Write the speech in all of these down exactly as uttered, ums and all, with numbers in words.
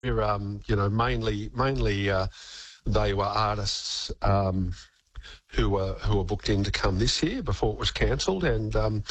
We're, um, you know, mainly mainly uh, they were artists um, who were who were booked in to come this year before it was cancelled, and um,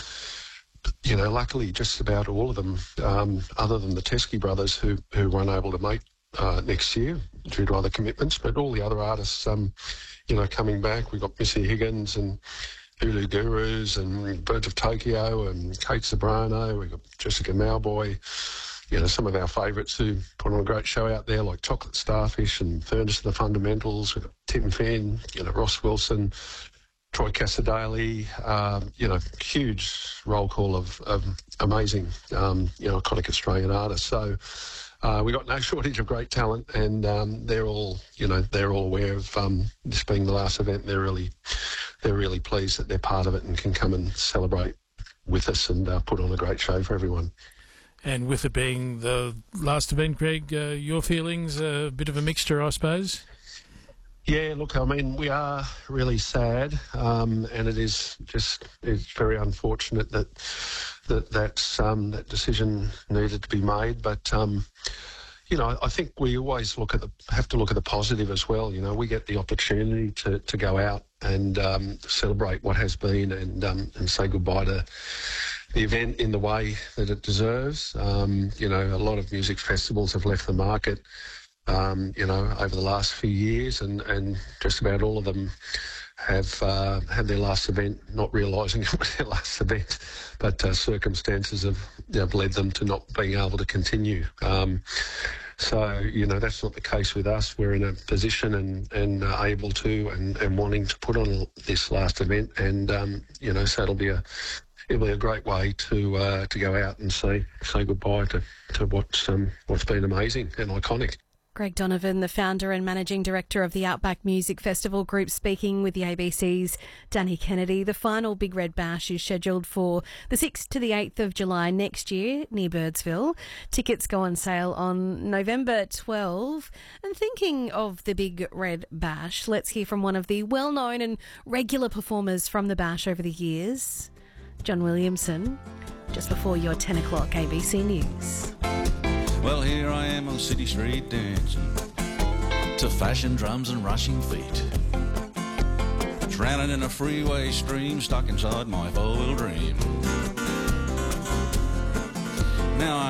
you know, luckily just about all of them, um, other than the Teskey brothers who who weren't able to make uh, next year due to other commitments, but all the other artists, um, you know, coming back. We've got Missy Higgins and Hulu Gurus and Birds of Tokyo and Kate Sobrano. We've got Jessica Mauboy. You know, some of our favourites who put on a great show out there, like Chocolate Starfish and Furnace and the Fundamentals. We've got Tim Finn, you know, Ross Wilson, Troy Casadale. Um, you know, huge roll call of, of amazing, um, you know, iconic Australian artists. So uh, we got no shortage of great talent, and um, they're all, you know, they're all aware of um, this being the last event. They're really, they're really pleased that they're part of it and can come and celebrate with us and uh, put on a great show for everyone. And with it being the last event, Greg, uh, your feelings, uh, a bit of a mixture, I suppose? Yeah, look, I mean, we are really sad, um, and it is just it's very unfortunate that that that's, um, that decision needed to be made. But, um, you know, I think we always look at the have to look at the positive as well. You know, we get the opportunity to, to go out and um, celebrate what has been and um, and say goodbye to the event in the way that it deserves. Um, you know, a lot of music festivals have left the market, um, you know, over the last few years, and, and just about all of them have uh, had their last event not realising it was their last event, but uh, circumstances have, you know, led them to not being able to continue. Um, so, you know, that's not the case with us. We're in a position and, and uh, able to and, and wanting to put on this last event, and, um, you know, so it'll be a It'll be a great way to uh, to go out and say say goodbye to to what's um, what's been amazing and iconic. Greg Donovan, the founder and managing director of the Outback Music Festival Group, speaking with the A B C's Danny Kennedy. The final Big Red Bash is scheduled for the sixth to the eighth of July next year near Birdsville. Tickets go on sale on November twelfth. And thinking of the Big Red Bash, let's hear from one of the well-known and regular performers from the Bash over the years, John Williamson, just before your ten o'clock A B C News. Well, here I am on City Street dancing to fashion drums and rushing feet, drowning in a freeway stream stuck inside my four-wheel dream. Now I